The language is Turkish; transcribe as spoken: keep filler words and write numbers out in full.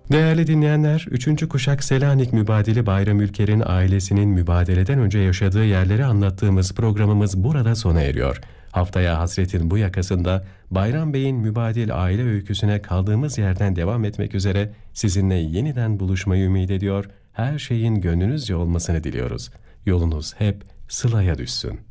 Değerli dinleyenler, üçüncü kuşak Selanik Mübadili Bayram Ülker'in ailesinin mübadeleden önce yaşadığı yerleri anlattığımız programımız burada sona eriyor. Haftaya hasretin bu yakasında Bayram Bey'in mübadil aile öyküsüne kaldığımız yerden devam etmek üzere sizinle yeniden buluşmayı ümit ediyor, her şeyin gönlünüzce olmasını diliyoruz. Yolunuz hep Sıla'ya düşsün.